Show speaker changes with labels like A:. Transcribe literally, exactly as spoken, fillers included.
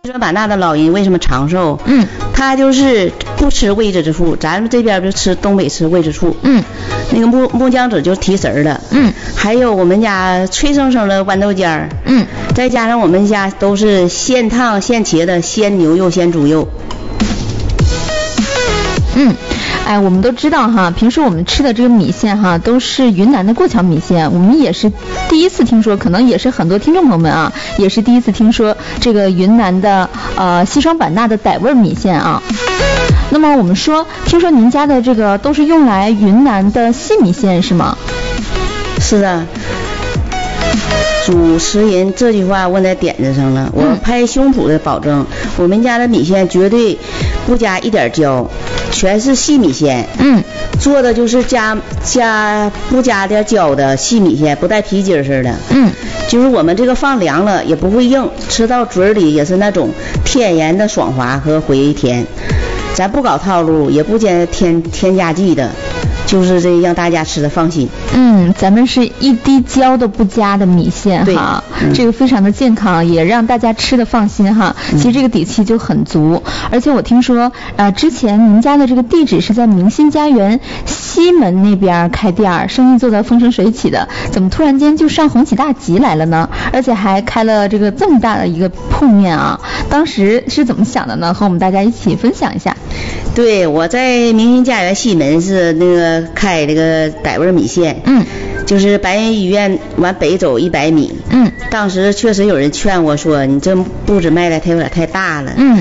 A: 西双版纳的老人为什么长寿？
B: 嗯，
A: 他就是不吃味汁之醋，咱们这边就吃东北吃味汁醋。
B: 嗯，
A: 那个木木姜子就是提神儿的。
B: 嗯，
A: 还有我们家脆生生的豌豆尖儿。
B: 嗯，
A: 再加上我们家都是现烫现切的鲜牛肉、鲜猪肉。
B: 嗯。哎，我们都知道哈，平时我们吃的这个米线哈，都是云南的过桥米线，我们也是第一次听说，可能也是很多听众朋友们啊，也是第一次听说这个云南的呃西双版纳的傣味米线啊。那么我们说，听说您家的这个都是用来云南的细米线是吗？
A: 是的。主持人这句话问在点子上了，我拍胸脯的保证，我们家的米线绝对不加一点胶，全是细米线。
B: 嗯，
A: 做的就是加加不加点胶的细米线，不带皮筋似的。
B: 嗯，
A: 就是我们这个放凉了也不会硬，吃到嘴里也是那种天然的爽滑和回甜。咱不搞套路，也不加添添加剂的。就是这让大家吃的放心。
B: 嗯，咱们是一滴胶都不加的米线哈，嗯、这个非常的健康，也让大家吃的放心哈。其实这个底气就很足，嗯、而且我听说，呃，之前您家的这个地址是在明新家园西门那边开店，生意做得风生水起的，怎么突然间就上红旗大吉来了呢？而且还开了这个这么大的一个铺面啊，当时是怎么想的呢？和我们大家一起分享一下。
A: 对，我在明新家园西门是那个开这个傣味米线，
B: 嗯，
A: 就是白云医院往北走一百米，
B: 嗯，
A: 当时确实有人劝我说，你这步子迈的太有点太大了，
B: 嗯。